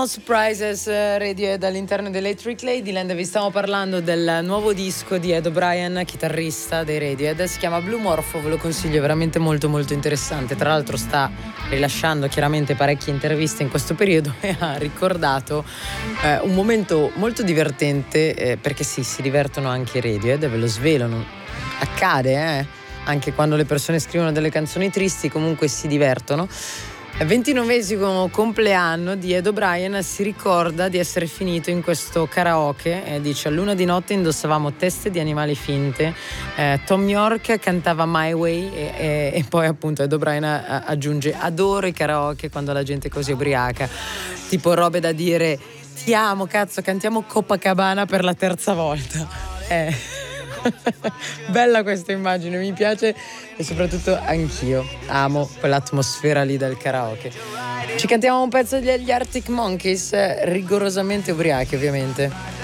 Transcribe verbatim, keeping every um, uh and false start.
No Surprises, Radiohead all'interno di Electric Ladyland. Vi stiamo parlando del nuovo disco di Ed O'Brien, chitarrista dei Radiohead. Si chiama Blue Morpho, ve lo consiglio, è veramente molto molto interessante. Tra l'altro sta rilasciando chiaramente parecchie interviste in questo periodo e ha ricordato eh, un momento molto divertente, eh, perché sì, si divertono anche i Radiohead, ve lo svelano. Accade, eh? Anche quando le persone scrivono delle canzoni tristi, comunque si divertono. ventinovesimo compleanno di Ed O'Brien si ricorda di essere finito in questo karaoke e dice: a luna di notte indossavamo teste di animali finte, eh, Tom York cantava My Way e, e, e poi appunto Ed O'Brien a, aggiunge: adoro i karaoke quando la gente è così ubriaca, tipo robe da dire ti amo cazzo, cantiamo Copacabana per la terza volta. eh Bella questa immagine, mi piace e soprattutto anch'io amo quell'atmosfera lì del karaoke. Ci cantiamo un pezzo degli Arctic Monkeys, rigorosamente ubriachi ovviamente.